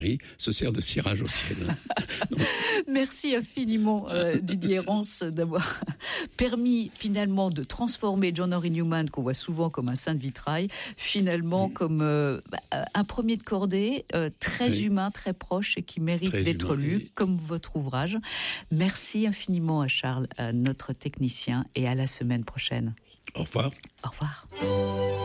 se sert de cirage au ciel. Donc, merci infiniment Didier Rance d'avoir permis finalement de transformer John Henry Newman, qu'on voit souvent comme un saint de vitrail, finalement comme un premier de cordée, très humain, très proche et qui mérite d'être lu, comme votre ouvrage. Merci infiniment à Charles, à notre technicien, et à la semaine prochaine. au revoir. Au revoir.